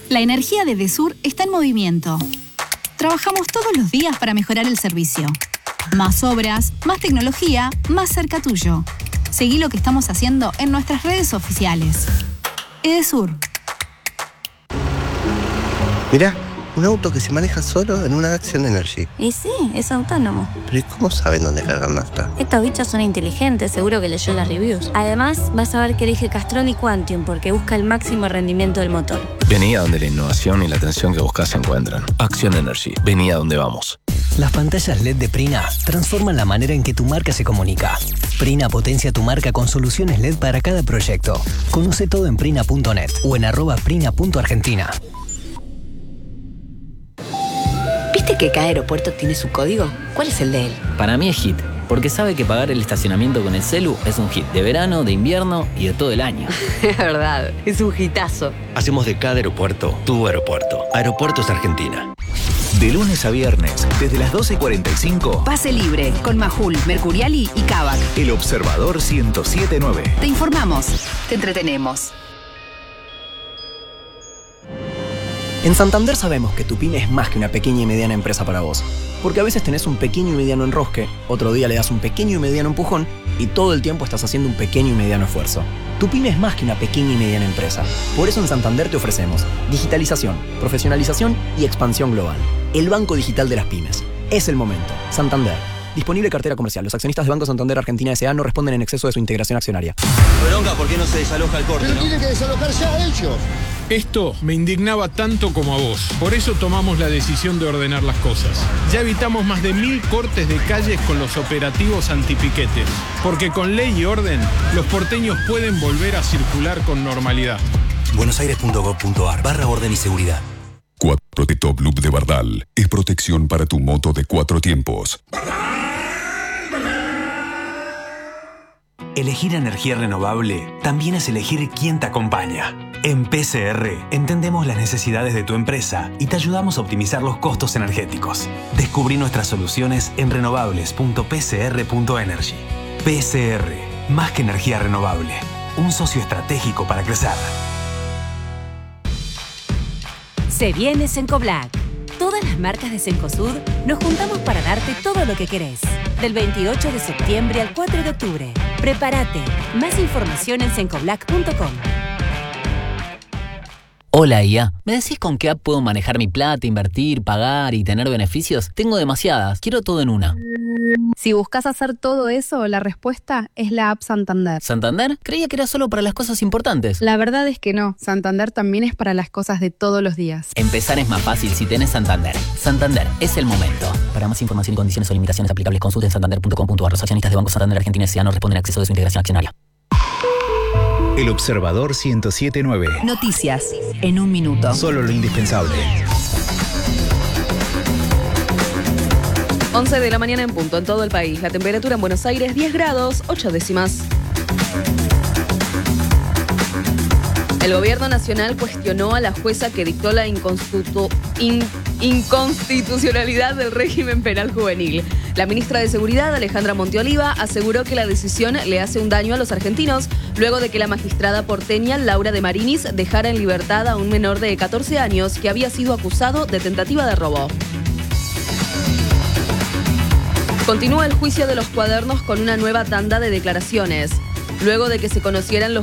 La energía de Edesur está en movimiento. Trabajamos todos los días para mejorar el servicio. Más obras, más tecnología, más cerca tuyo. Seguí lo que estamos haciendo en nuestras redes oficiales. Edesur. Mirá, un auto que se maneja solo en una Action Energy. Y sí, es autónomo. Pero ¿y cómo saben dónde cargar nafta? Estos bichos son inteligentes, seguro que leyó las reviews. Además, vas a ver que elige Castrol y Quantium porque busca el máximo rendimiento del motor. Vení a donde la innovación y la atención que buscas se encuentran. Action Energy. Vení a donde vamos. Las pantallas LED de Prina transforman la manera en que tu marca se comunica. Prina potencia tu marca con soluciones LED para cada proyecto. Conoce todo en prina.net o en @prina.argentina. ¿Viste que cada aeropuerto tiene su código? ¿Cuál es el de él? Para mí es hit, porque sabe que pagar el estacionamiento con el celu es un hit de verano, de invierno y de todo el año. Es verdad, es un hitazo. Hacemos de cada aeropuerto tu aeropuerto. Aeropuertos Argentina. De lunes a viernes, desde las 12:45. Pase libre, con Majul, Mercuriali y Kavak. El Observador 107.9. Te informamos, te entretenemos. En Santander sabemos que tu pyme es más que una pequeña y mediana empresa para vos. Porque a veces tenés un pequeño y mediano enrosque, otro día le das un pequeño y mediano empujón y todo el tiempo estás haciendo un pequeño y mediano esfuerzo. Tu pyme es más que una pequeña y mediana empresa. Por eso en Santander te ofrecemos digitalización, profesionalización y expansión global. El banco digital de las pymes. Es el momento. Santander. Disponible cartera comercial. Los accionistas de Banco Santander Argentina S.A. no responden en exceso de su integración accionaria. Bronca, ¿por qué no se desaloja el corte? Pero tiene que desalojar ya ellos. Esto me indignaba tanto como a vos. Por eso tomamos la decisión de ordenar las cosas. Ya evitamos más de 1000 cortes de calles con los operativos antipiquetes. Porque con ley y orden, los porteños pueden volver a circular con normalidad. buenosaires.gov.ar/orden y seguridad. 4T Top Loop de Bardal es protección para tu moto de 4 tiempos. Elegir energía renovable también es elegir quién te acompaña. En PCR entendemos las necesidades de tu empresa y te ayudamos a optimizar los costos energéticos. Descubrí nuestras soluciones en renovables.pcr.energy. PCR, más que energía renovable, un socio estratégico para crecer. Se viene Cencoblack. Todas las marcas de Cencosud nos juntamos para darte todo lo que querés. Del 28 de septiembre al 4 de octubre. Prepárate. Más información en cencoblack.com. Hola IA, ¿me decís con qué app puedo manejar mi plata, invertir, pagar y tener beneficios? Tengo demasiadas, quiero todo en una. Si buscas hacer todo eso, la respuesta es la app Santander. ¿Santander? Creía que era solo para las cosas importantes. La verdad es que no, Santander también es para las cosas de todos los días. Empezar es más fácil si tenés Santander. Santander, es el momento. Para más información y condiciones o limitaciones aplicables, consulte en santander.com.ar. Los accionistas de Banco Santander Argentina S.A. no responden a exceso de su integración accionaria. El Observador 107.9. Noticias en un minuto. Solo lo indispensable. 11 de la mañana en punto en todo el país. La temperatura en Buenos Aires 10 grados, 8 décimas. El gobierno nacional cuestionó a la jueza que dictó la inconstitucionalidad del régimen penal juvenil. La ministra de Seguridad, Alejandra Monteoliva, aseguró que la decisión le hace un daño a los argentinos luego de que la magistrada porteña Laura de Marinis dejara en libertad a un menor de 14 años que había sido acusado de tentativa de robo. Continúa el juicio de los cuadernos con una nueva tanda de declaraciones. Luego de que se conocieran los